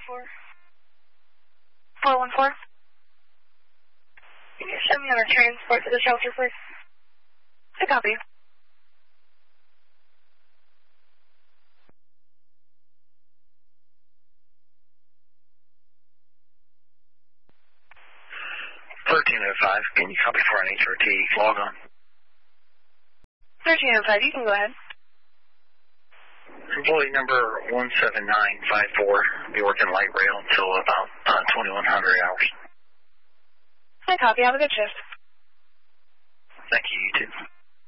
414. Can you show me on a transport to the shelter, please? I copy. Can you copy for an HRT log on? 1305, you can go ahead. Employee number 17954, be working light rail until about 2100 hours. I copy, have a good shift. Thank you, you too.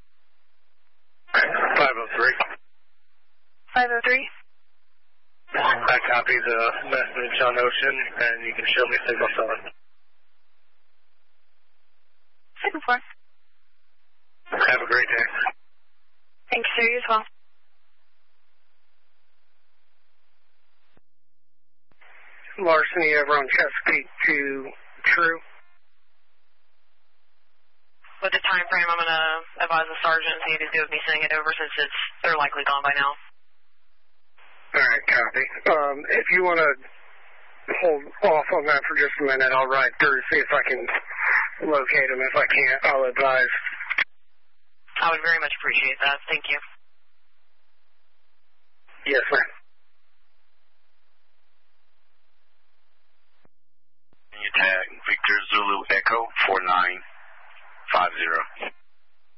503. 503. I copy the message on Ocean, and you can show me signal 7. Second floor. Have a great day. Thanks, sir. You as well. Larceny over on Chesapeake to True. With the time frame, I'm going to advise the sergeant and see if he's good with me sending it over since they're likely gone by now. All right, copy. If you want to hold off on that for just a minute, I'll ride through, see if I can locate him. If I can't, I'll advise. I would very much appreciate that. Thank you. Yes, ma'am.